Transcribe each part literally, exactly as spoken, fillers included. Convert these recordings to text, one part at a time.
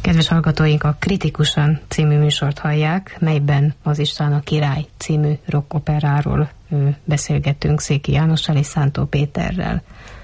Kedves hallgatóink, a Kritikusan című műsort hallják, melyben az István a király című rock operáról beszélgettünk Széki Jánossal és Szántó Péterrel.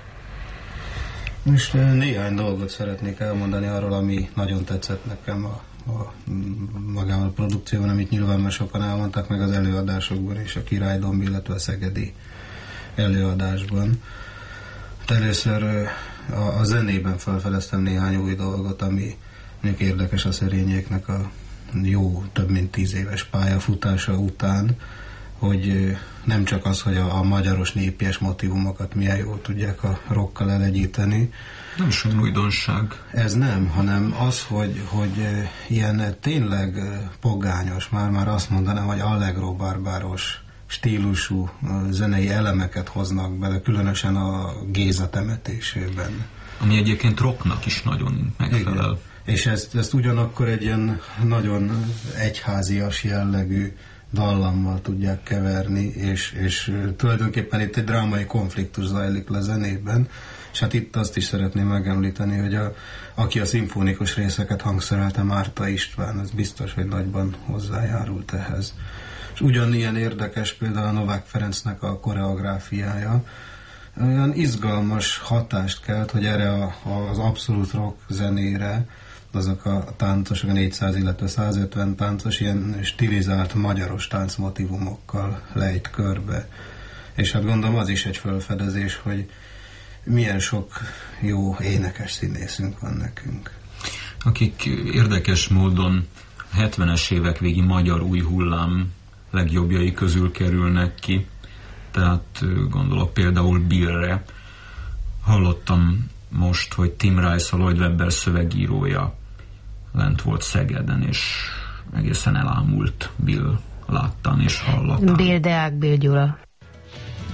Most néhány dolgot szeretnék elmondani arról, ami nagyon tetszett nekem a, a magában a produkcióban, amit nyilván már sokan elmondtak, meg az előadásokban és a Királydomb, illetve a szegedi előadásban. Először a, a zenében felfedeztem néhány új dolgot, ami még érdekes a Szerényéknek a jó több mint tíz éves pályafutása után, hogy nem csak az, hogy a, a magyaros népies motivumokat milyen jól tudják a rockkal elegyíteni. Nem is olyan újdonság. Ez nem, hanem az, hogy, hogy ilyen tényleg pogányos, már-már azt mondanám, hogy allegro barbáros stílusú zenei elemeket hoznak bele, különösen a Géza temetésében. Ami egyébként rocknak is nagyon megfelel. Igen. És ezt, ezt ugyanakkor egy ilyen nagyon egyházias jellegű dallammal tudják keverni, és, és tulajdonképpen itt egy drámai konfliktus zajlik le zenében, és hát itt azt is szeretném megemlíteni, hogy a, aki a szimfonikus részeket hangszerelte, Márta István, ez biztos, hogy nagyban hozzájárult ehhez. És ugyanilyen érdekes például a Novák Ferencnek a koreográfiája, olyan izgalmas hatást kelt, hogy erre a, az abszolút rock zenére azok a táncosok, a négyszáz, illetve százötven táncos ilyen stilizált magyaros táncmotivumokkal lejt körbe. És hát gondolom az is egy felfedezés, hogy milyen sok jó énekes színészünk van nekünk. Akik érdekes módon hetvenes évek végi magyar új hullám legjobbjai közül kerülnek ki. Tehát gondolok például Billre. Hallottam most, hogy Tim Rice, a Lloyd Webber szövegírója lent volt Szegeden, és egészen elámult Bill láttán és hallatán. Bill Deák Bill Gyula.